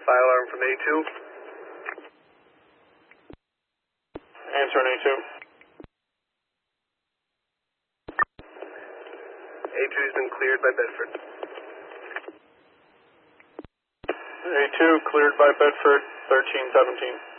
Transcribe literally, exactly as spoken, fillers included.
Fire alarm from A two. Answer on A two. A two has been cleared by Bedford. A two cleared by Bedford, thirteen seventeen.